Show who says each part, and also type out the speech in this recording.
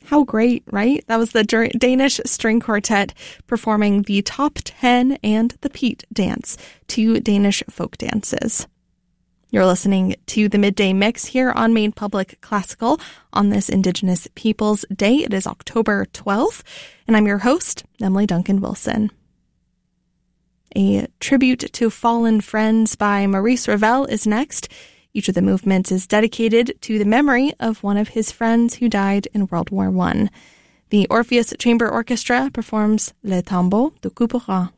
Speaker 1: How great, right? That was the Danish String Quartet performing the Top 10 and the Pete Dance, 2 Danish folk dances. You're listening to the Midday Mix here on Maine Public Classical on this Indigenous Peoples Day. It is October 12th, and I'm your host, Emily Duncan Wilson. A tribute to fallen friends by Maurice Ravel is next. Each of the movements is dedicated to the memory of one of his friends who died in World War I. The Orpheus Chamber Orchestra performs Le Tombeau de Couperin.